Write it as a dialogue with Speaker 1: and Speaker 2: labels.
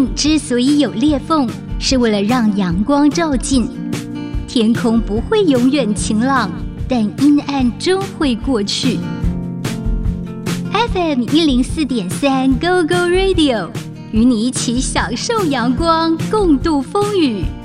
Speaker 1: 顶之所以有裂缝，是为了让阳光照进。天空不会永远晴朗，但阴暗终会过去。FM 104.3 Go Go Radio， 与你一起享受阳光，共度风雨。